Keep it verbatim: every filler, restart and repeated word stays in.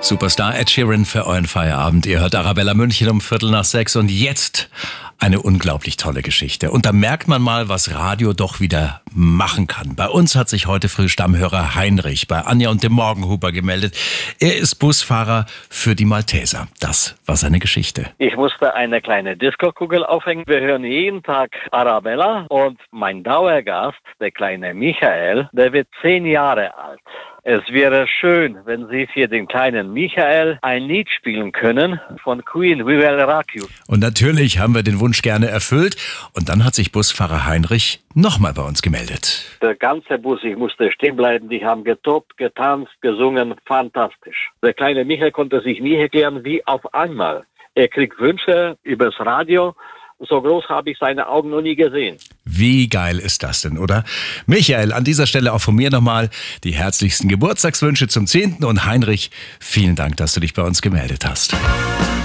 Superstar Ed Sheeran für euren Feierabend. Ihr hört Arabella München um Viertel nach sechs und jetzt eine unglaublich tolle Geschichte. Und da merkt man mal, was Radio doch wieder machen kann. Bei uns hat sich heute früh Stammhörer Heinrich bei Anja und dem Morgenhuber gemeldet. Er ist Busfahrer für die Malteser. Das war seine Geschichte. Ich musste eine kleine Disco-Kugel aufhängen. Wir hören jeden Tag Arabella und mein Dauergast, der kleine Michael, der wird zehn Jahre alt. Es wäre schön, wenn Sie für den kleinen Michael ein Lied spielen können von Queen, We Will Rock You. Und natürlich haben wir den Wunsch gerne erfüllt. Und dann hat sich Busfahrer Heinrich nochmal bei uns gemeldet. Der ganze Bus, ich musste stehen bleiben, die haben getobt, getanzt, gesungen, fantastisch. Der kleine Michael konnte sich nie erklären, wie auf einmal. Er kriegt Wünsche übers Radio. So groß habe ich seine Augen noch nie gesehen. Wie geil ist das denn, oder? Michael, an dieser Stelle auch von mir nochmal die herzlichsten Geburtstagswünsche zum zehnten Und Heinrich, vielen Dank, dass du dich bei uns gemeldet hast.